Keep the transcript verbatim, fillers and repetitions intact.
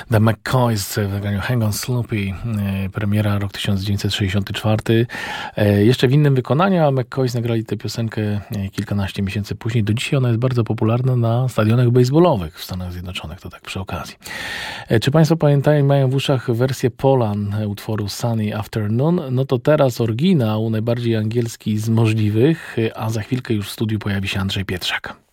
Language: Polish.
The McCoys w nagraniu Hang on Sloopy, premiera rok tysiąc dziewięćset sześćdziesiąty czwarty. Jeszcze w innym wykonaniu, a McCoys nagrali tę piosenkę kilkanaście miesięcy później. Do dzisiaj ona jest bardzo popularna na stadionach baseballowych w Stanach Zjednoczonych, to tak przy okazji. Czy Państwo pamiętają, mają w uszach wersję Polan utworu Sunny Afternoon? No to teraz oryginał, najbardziej angielski z możliwych, a za chwilkę już w studiu pojawi się Andrzej Pietrzak.